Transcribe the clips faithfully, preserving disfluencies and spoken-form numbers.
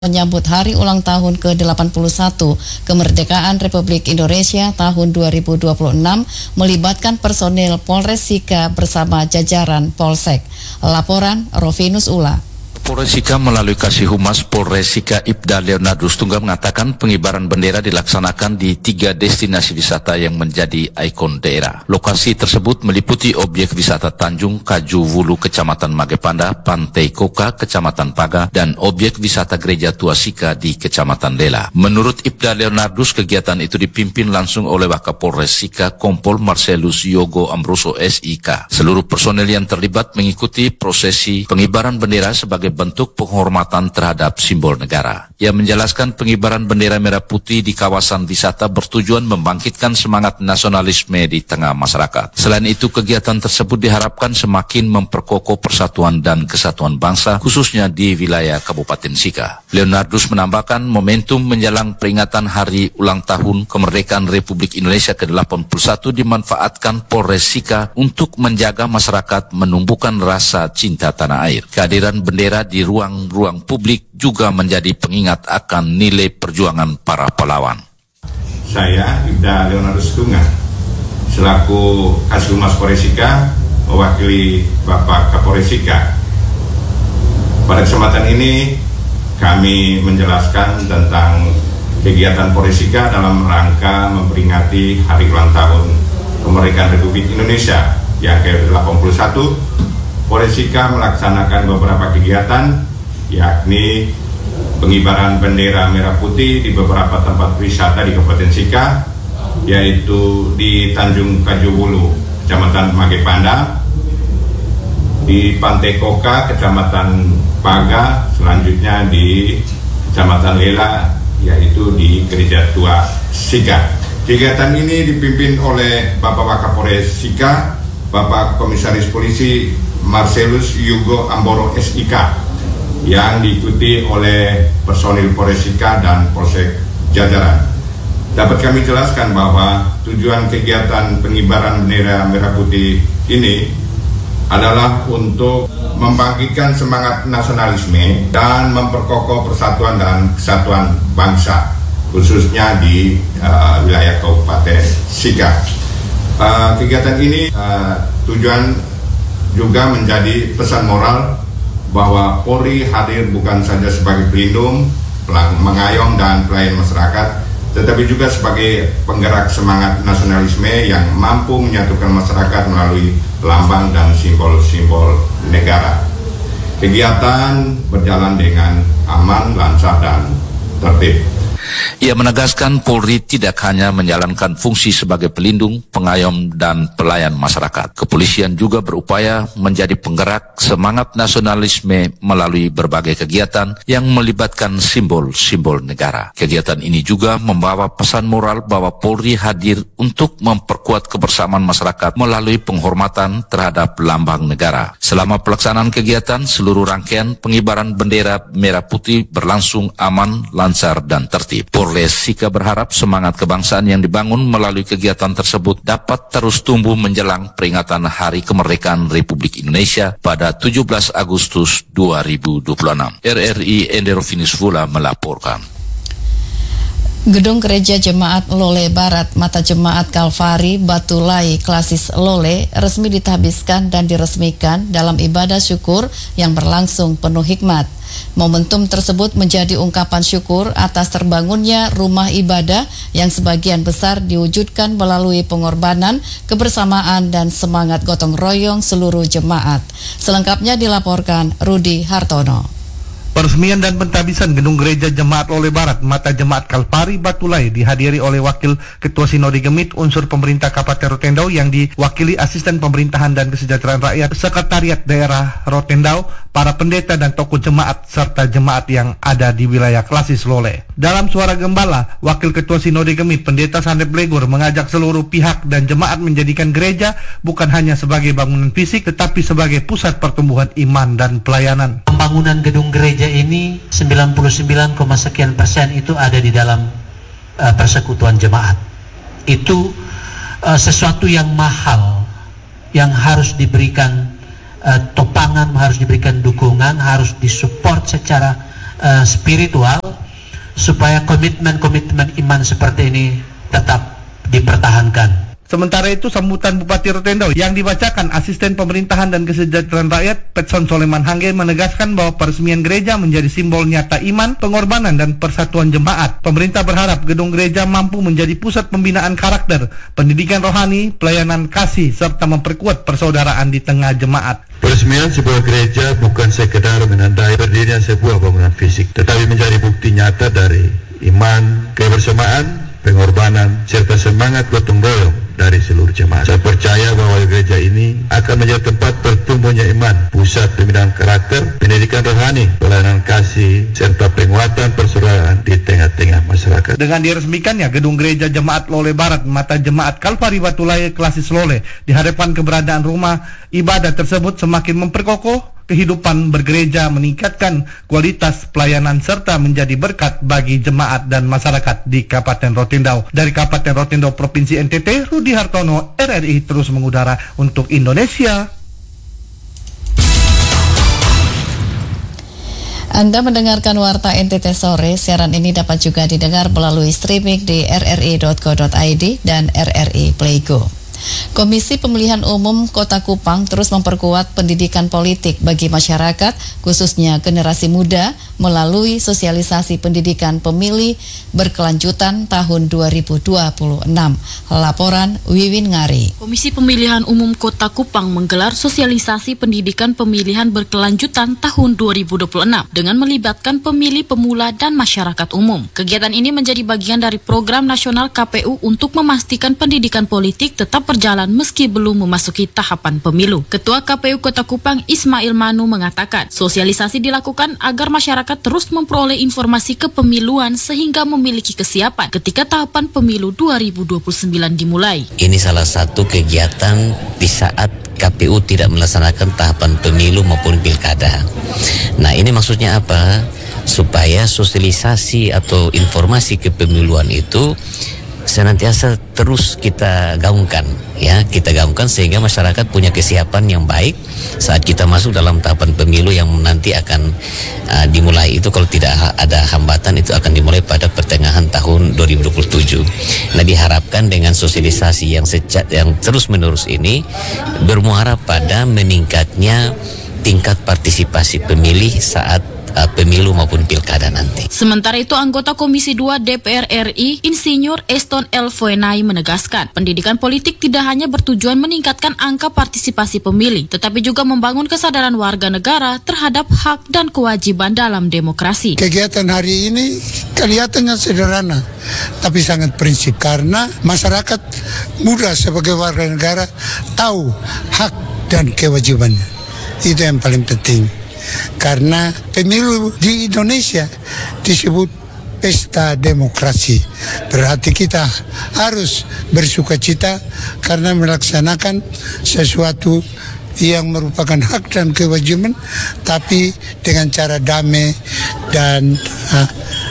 menyambut hari ulang tahun ke delapan puluh satu kemerdekaan Republik Indonesia tahun dua ribu dua puluh enam melibatkan personil Polres Sika bersama jajaran Polsek. Laporan Rovinus Ula. Polres Sika melalui Kasih Humas Polres Sika Ibda Leonardus Tunggal mengatakan pengibaran bendera dilaksanakan di tiga destinasi wisata yang menjadi ikon daerah. Lokasi tersebut meliputi objek wisata Tanjung Kaju Wulu Kecamatan Magepanda, Pantai Koka Kecamatan Paga, dan objek wisata Gereja Tua Sika di Kecamatan Lela. Menurut Ibda Leonardus, kegiatan itu dipimpin langsung oleh Wakapolres Sika Kompol Marcelus Yogo Ambroso S I K. Seluruh personel yang terlibat mengikuti prosesi pengibaran bendera sebagai bentuk penghormatan terhadap simbol negara. Ia menjelaskan pengibaran bendera merah putih di kawasan wisata bertujuan membangkitkan semangat nasionalisme di tengah masyarakat. Selain itu, kegiatan tersebut diharapkan semakin memperkokoh persatuan dan kesatuan bangsa, khususnya di wilayah Kabupaten Sika. Leonardus menambahkan momentum menjelang peringatan hari ulang tahun kemerdekaan Republik Indonesia ke delapan puluh satu dimanfaatkan Polres Sika untuk menjaga masyarakat menumbuhkan rasa cinta tanah air. Kehadiran bendera di ruang-ruang publik juga menjadi pengingat akan nilai perjuangan para pahlawan. Saya Ibda Leonardus Tunggal selaku Kasih Humas Polres Sika mewakili Bapak Kapolres Sika. Pada kesempatan ini kami menjelaskan tentang kegiatan Polres Sika dalam rangka memperingati hari ulang tahun kemerdekaan Republik Indonesia yang ke delapan puluh satu. Polres Sika melaksanakan beberapa kegiatan, yakni pengibaran bendera merah putih di beberapa tempat wisata di Kabupaten Sika, yaitu di Tanjung Kaju Wulu, Kecamatan Magepanda, di Pantai Koka, Kecamatan Paga, selanjutnya di Kecamatan Lela, yaitu di Gereja Tua Sika. Kegiatan ini dipimpin oleh Bapak Wakapolres Sika, Bapak Komisaris Polisi Marcelus Yogo Ambroso S I K, yang diikuti oleh personil Polres Sika dan Polsek jajaran. Dapat kami jelaskan bahwa tujuan kegiatan pengibaran bendera merah putih ini adalah untuk membangkitkan semangat nasionalisme dan memperkokoh persatuan dan kesatuan bangsa, khususnya di uh, wilayah Kabupaten Sika. Uh, kegiatan ini uh, tujuan juga menjadi pesan moral bahwa Polri hadir bukan saja sebagai pelindung, mengayom dan pelayan masyarakat, tetapi juga sebagai penggerak semangat nasionalisme yang mampu menyatukan masyarakat melalui lambang dan simbol-simbol negara. Kegiatan berjalan dengan aman, lancar, dan tertib. Ia menegaskan Polri tidak hanya menjalankan fungsi sebagai pelindung, pengayom, dan pelayan masyarakat. Kepolisian juga berupaya menjadi penggerak semangat nasionalisme melalui berbagai kegiatan yang melibatkan simbol-simbol negara. Kegiatan ini juga membawa pesan moral bahwa Polri hadir untuk memperkuat kebersamaan masyarakat melalui penghormatan terhadap lambang negara. Selama pelaksanaan kegiatan, seluruh rangkaian pengibaran bendera merah putih berlangsung aman, lancar, dan tertib. Polres Sika berharap semangat kebangsaan yang dibangun melalui kegiatan tersebut dapat terus tumbuh menjelang peringatan Hari Kemerdekaan Republik Indonesia pada tujuh belas Agustus dua ribu dua puluh enam. R R I Enderovinus Vula melaporkan. Gedung Gereja Jemaat Lole Barat Mata Jemaat Kalvari Batu Lai Klasis Lole resmi ditahbiskan dan diresmikan dalam ibadah syukur yang berlangsung penuh hikmat. Momentum tersebut menjadi ungkapan syukur atas terbangunnya rumah ibadah yang sebagian besar diwujudkan melalui pengorbanan, kebersamaan, dan semangat gotong royong seluruh jemaat. Selengkapnya dilaporkan Rudi Hartono. Peresmian dan pentahbisan Gedung Gereja Jemaat Lole Barat Mata Jemaat Kalvari Batu Lai dihadiri oleh Wakil Ketua Sinode Gemit unsur pemerintah Kabupaten Rotendau yang diwakili Asisten Pemerintahan dan Kesejahteraan Rakyat Sekretariat Daerah Rotendau, para pendeta dan tokoh jemaat serta jemaat yang ada di wilayah Klasis Lole. Dalam suara gembala, Wakil Ketua Sinode Gemit Pendeta Sandep Legur mengajak seluruh pihak dan jemaat menjadikan gereja bukan hanya sebagai bangunan fisik tetapi sebagai pusat pertumbuhan iman dan pelayanan. Pembangunan gedung gereja ini sembilan puluh sembilan, sekian persen itu ada di dalam uh, persekutuan jemaat. Itu uh, sesuatu yang mahal yang harus diberikan uh, topangan, harus diberikan dukungan, harus disupport secara uh, spiritual supaya komitmen-komitmen iman seperti ini tetap dipertahankan. Sementara itu, sambutan Bupati Rotendao yang dibacakan Asisten Pemerintahan dan Kesejahteraan Rakyat Petson Soleman Hangge menegaskan bahwa peresmian gereja menjadi simbol nyata iman, pengorbanan, dan persatuan jemaat. Pemerintah berharap gedung gereja mampu menjadi pusat pembinaan karakter, pendidikan rohani, pelayanan kasih, serta memperkuat persaudaraan di tengah jemaat. Peresmian sebuah gereja bukan sekedar menandai berdirinya sebuah bangunan fisik, tetapi menjadi bukti nyata dari iman, kebersamaan, pengorbanan, serta semangat gotong royong dari seluruh jemaat. Saya percaya bahwa gereja ini akan menjadi tempat bertumbuhnya iman, pusat pembinaan karakter, pendidikan rohani, pelayanan kasih, serta penguatan persaudaraan di tengah-tengah masyarakat. Dengan diresmikannya gedung gereja Jemaat Lole Barat Mata Jemaat Kalvari Batulaya Klasis Lole, diharapkan keberadaan rumah ibadah tersebut semakin memperkokoh kehidupan bergereja, meningkatkan kualitas pelayanan, serta menjadi berkat bagi jemaat dan masyarakat di Kabupaten Rotendao. Dari Kabupaten Rotendao, Provinsi N T T, Rudi Hartono, R R I terus mengudara untuk Indonesia. Anda mendengarkan Warta N T T Sore. Siaran ini dapat juga didengar melalui streaming di r r i dot co dot i d dan R R I Play Go. Komisi Pemilihan Umum Kota Kupang terus memperkuat pendidikan politik bagi masyarakat, khususnya generasi muda, melalui sosialisasi pendidikan pemilih berkelanjutan tahun dua ribu dua puluh enam. Laporan Wiwin Ngari. Komisi Pemilihan Umum Kota Kupang menggelar sosialisasi pendidikan pemilihan berkelanjutan tahun dua ribu dua puluh enam dengan melibatkan pemilih pemula dan masyarakat umum. Kegiatan ini menjadi bagian dari program nasional K P U untuk memastikan pendidikan politik tetap berjalan meski belum memasuki tahapan pemilu. Ketua K P U Kota Kupang Ismail Manu mengatakan, sosialisasi dilakukan agar masyarakat terus memperoleh informasi kepemiluan sehingga memiliki kesiapan ketika tahapan pemilu dua ribu dua puluh sembilan dimulai. Ini salah satu kegiatan di saat K P U tidak melaksanakan tahapan pemilu maupun pilkada. Nah, ini maksudnya apa? Supaya sosialisasi atau informasi kepemiluan itu senantiasa terus kita gaungkan, ya kita gaungkan sehingga masyarakat punya kesiapan yang baik saat kita masuk dalam tahapan pemilu yang nanti akan uh, dimulai. Itu kalau tidak ada hambatan itu akan dimulai pada pertengahan tahun dua ribu dua puluh tujuh. Nah, diharapkan dengan sosialisasi yang secat yang terus menerus ini bermuara pada meningkatnya tingkat partisipasi pemilih saat Uh, pemilu maupun pilkada nanti. Sementara itu, anggota Komisi dua D P R R I, Insinyur Eston L. Foenai menegaskan, pendidikan politik tidak hanya bertujuan meningkatkan angka partisipasi pemilih, tetapi juga membangun kesadaran warga negara terhadap hak dan kewajiban dalam demokrasi. Kegiatan hari ini kelihatannya sederhana, tapi sangat prinsip karena masyarakat muda sebagai warga negara tahu hak dan kewajibannya. Itu yang paling penting. Karena pemilu di Indonesia disebut pesta demokrasi. Berarti kita harus bersukacita karena melaksanakan sesuatu yang merupakan hak dan kewajiban, tapi dengan cara damai dan uh,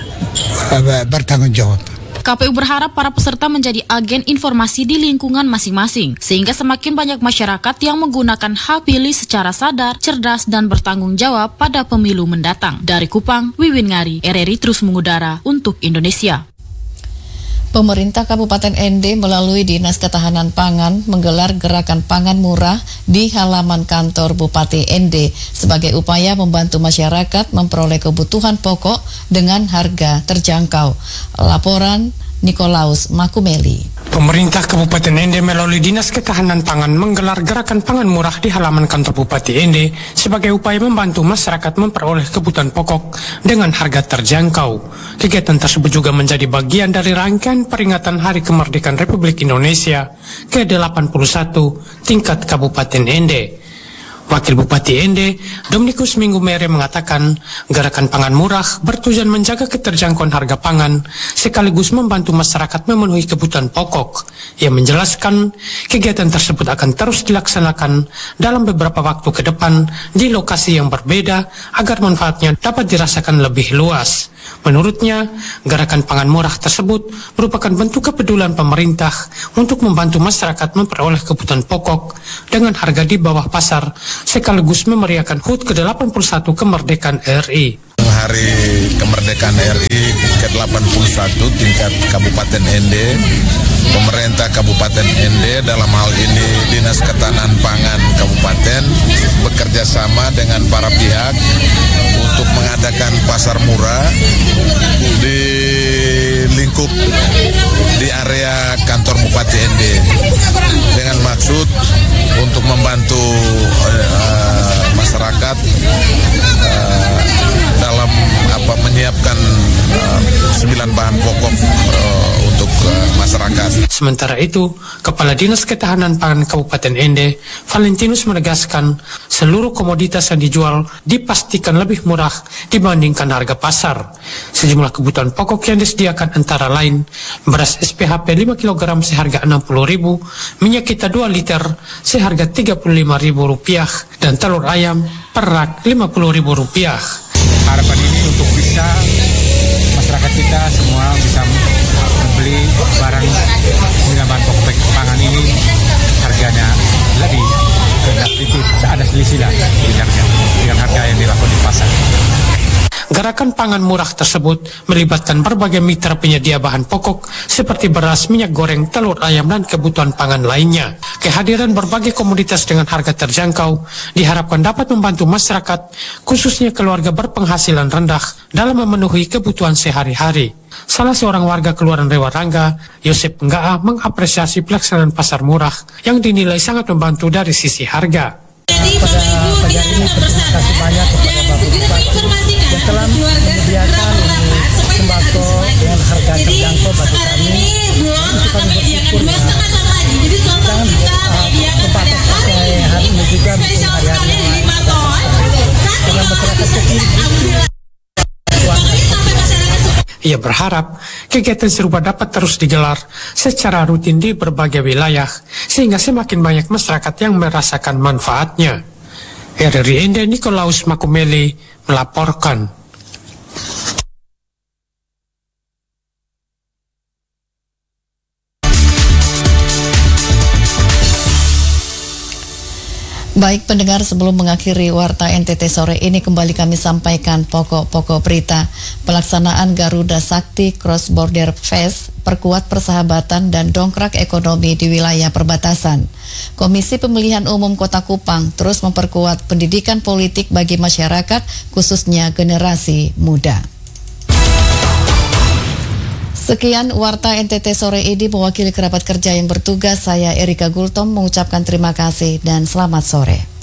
bertanggung jawab. K P U berharap para peserta menjadi agen informasi di lingkungan masing-masing, sehingga semakin banyak masyarakat yang menggunakan hak pilih secara sadar, cerdas, dan bertanggung jawab pada pemilu mendatang. Dari Kupang, Wiwin Ngari, R R I terus mengudara untuk Indonesia. Pemerintah Kabupaten N D melalui Dinas Ketahanan Pangan menggelar gerakan pangan murah di halaman kantor Bupati N D sebagai upaya membantu masyarakat memperoleh kebutuhan pokok dengan harga terjangkau. Laporan Nikolaus Makumeli. Pemerintah Kabupaten N D melalui Dinas Ketahanan Pangan menggelar gerakan pangan murah di halaman kantor Bupati N D sebagai upaya membantu masyarakat memperoleh kebutuhan pokok dengan harga terjangkau. Kegiatan tersebut juga menjadi bagian dari rangkaian peringatan Hari Kemerdekaan Republik Indonesia ke delapan puluh satu tingkat Kabupaten N D. Wakil Bupati N D, Dominikus Minggu Mere mengatakan, gerakan pangan murah bertujuan menjaga keterjangkauan harga pangan, sekaligus membantu masyarakat memenuhi kebutuhan pokok. Ia menjelaskan, kegiatan tersebut akan terus dilaksanakan dalam beberapa waktu ke depan di lokasi yang berbeda agar manfaatnya dapat dirasakan lebih luas. Menurutnya, gerakan pangan murah tersebut merupakan bentuk kepedulian pemerintah untuk membantu masyarakat memperoleh kebutuhan pokok dengan harga di bawah pasar, sekaligus memeriahkan H U T ke delapan puluh satu kemerdekaan R I. Hari Kemerdekaan R I ke delapan puluh satu tingkat Kabupaten N D, pemerintah Kabupaten N D dalam hal ini Dinas Ketahanan Pangan Kabupaten bekerja sama dengan para pihak untuk mengadakan pasar murah di lingkup di area kantor Bupati N D dengan maksud untuk membantu uh, masyarakat uh, dalam apa menyiapkan uh, sembilan bahan pokok uh, untuk uh, masyarakat. Sementara itu, Kepala Dinas Ketahanan Pangan Kabupaten N D, Valentinus menegaskan seluruh komoditas yang dijual dipastikan lebih murah dibandingkan harga pasar. Sejumlah kebutuhan pokok yang disediakan antara lain beras S P H P lima kilogram seharga enam puluh ribu, minyak kita dua liter seharga tiga puluh lima ribu rupiah, dan telur ayam per rak lima puluh ribu rupiah. Harapan ini untuk bisa masyarakat kita semua bisa membeli barang sembilan bahan pokok pangan ini harganya lebih itu ada selisih lah dengan harga yang dilakukan di pasar. Gerakan pangan murah tersebut melibatkan berbagai mitra penyedia bahan pokok seperti beras, minyak goreng, telur ayam, dan kebutuhan pangan lainnya. Kehadiran berbagai komoditas dengan harga terjangkau diharapkan dapat membantu masyarakat, khususnya keluarga berpenghasilan rendah, dalam memenuhi kebutuhan sehari-hari. Salah seorang warga Kelurahan Rewarangga, Yosep Nggaa, mengapresiasi pelaksanaan pasar murah yang dinilai sangat membantu dari sisi harga. Pada pagi hari ini terima kasih banyak kepada Bapak Bupati yang telah menyediakan sembako dengan harga terjangkau bagi kami. Itu kami bersyukur ya. Jangan tempat hari ini juga mungkin hari-hari yang lain karena masyarakat kecil. Ia berharap kegiatan serupa dapat terus digelar secara rutin di berbagai wilayah sehingga semakin banyak masyarakat yang merasakan manfaatnya. R R I N D Nikolaus Makumeli melaporkan. Baik pendengar, sebelum mengakhiri Warta N T T sore ini kembali kami sampaikan pokok-pokok berita. Pelaksanaan Garuda Sakti Cross Border Fest perkuat persahabatan dan dongkrak ekonomi di wilayah perbatasan. Komisi Pemilihan Umum Kota Kupang terus memperkuat pendidikan politik bagi masyarakat, khususnya generasi muda. Sekian Warta N T T sore ini, mewakili kerabat kerja yang bertugas, saya Erika Gultom mengucapkan terima kasih dan selamat sore.